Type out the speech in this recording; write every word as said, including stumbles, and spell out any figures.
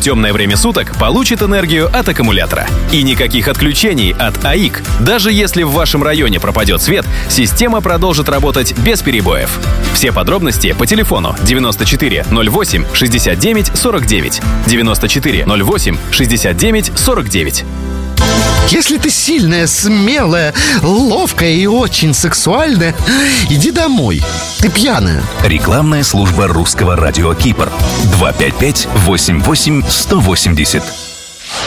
темное время суток получит энергию от аккумулятора. И никаких отключений от АИК. Даже если в вашем районе пропадет свет, система продолжит работать без перебоев. Все подробности по телефону девяносто четыре ноль восемь шестьдесят девять сорок девять. девяносто четыре ноль восемь шестьдесят девять сорок девять. Если ты сильная, смелая, ловкая и очень сексуальная, иди домой. Ты пьяная. Рекламная служба русского радио Кипр. два пять пять восемь восемь сто восемьдесят.